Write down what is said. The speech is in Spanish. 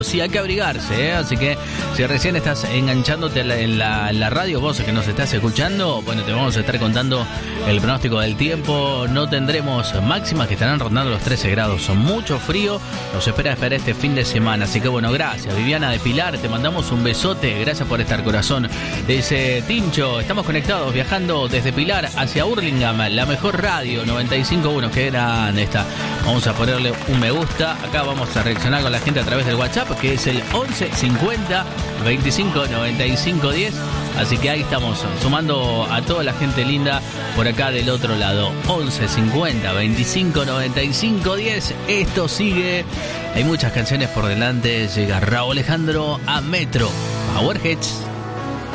Sí, hay que abrigarse, ¿eh? Así que si recién estás enganchándote en la radio, vos que nos estás escuchando, bueno, te vamos a estar contando el pronóstico del tiempo. No tendremos máximas que estarán rondando los 13 grados. Son mucho frío, nos espera este fin de semana. Así que bueno, gracias Viviana de Pilar, te mandamos un besote, gracias por estar, corazón. Dice Tincho, estamos conectados viajando desde Pilar hacia Hurlingham, la mejor radio 95.1, que grande está. Vamos a ponerle un me gusta, acá vamos a reaccionar con la gente a través del WhatsApp, que es el 11 50 25 95 10. Así que ahí estamos sumando a toda la gente linda por acá del otro lado. 11 50 25 95 10. Esto sigue. Hay muchas canciones por delante. Llega Rauw Alejandro a Metro Power Hits.